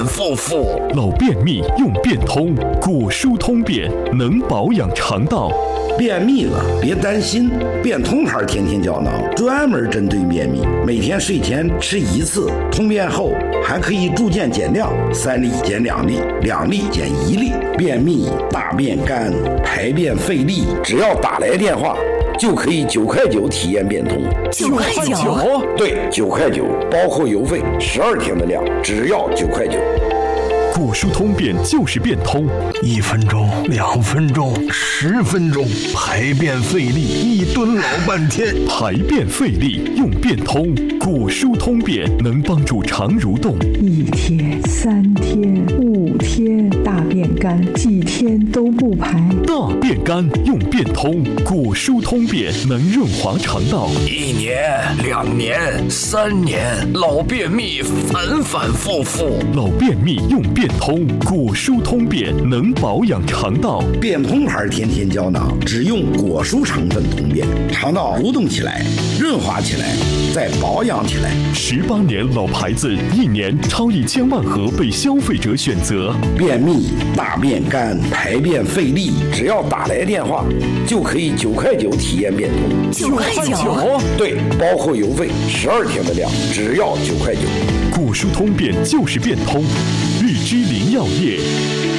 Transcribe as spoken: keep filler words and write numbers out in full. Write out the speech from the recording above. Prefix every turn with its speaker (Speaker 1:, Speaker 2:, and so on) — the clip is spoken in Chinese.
Speaker 1: 复复。
Speaker 2: 老便秘用便通，果蔬通便能保养肠道。
Speaker 3: 便秘了别担心，便通牌天天胶囊专门针对便秘，每天睡前吃一次，通便后还可以逐渐减量，三粒减两粒，两粒减一粒。便秘、大便干、排便费力，只要打来电话就可以九块九体验便通。
Speaker 1: 九块九？
Speaker 3: 对，九块九，包括邮费，十二天的量，只要九块九。
Speaker 2: 果蔬通便就是便通，
Speaker 4: 一分钟、两分钟、十分钟，排便费力，一蹲老半天。
Speaker 2: 排便费力用便通，果蔬通便能帮助肠蠕动。
Speaker 5: 一天、三天、五天，大便干，几天都不排。
Speaker 2: 大便干用便通，果蔬通便能润滑肠道。
Speaker 1: 一年、两年、三年，老便秘反反复复。
Speaker 2: 老便秘用便通，果蔬通便能保养肠道。
Speaker 3: 便通牌天天胶囊只用果蔬成分通便，肠道蠕动起来，润滑起来，再保养起来。
Speaker 2: 十八年老牌子，一年超一千万盒被消费者选择。
Speaker 3: 便秘、大便干、排便费力，只要打来电话就可以九块九体验便通。
Speaker 1: 九块九？
Speaker 3: 对，包括邮费，十二天的量，只要九块九。
Speaker 2: 果蔬通便就是便通，日之灵药业。